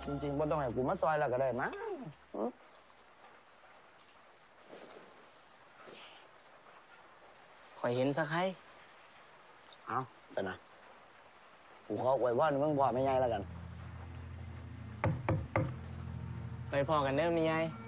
จริงๆบ่ต้องให้กูมาซอยแล้วก็ได้มั้งข่อยเห็นสักใครเอาแต่นะกูขออวยพรมึงพ่อไม่ใหญ่แล้วกันไปพอกันเด้อมีไง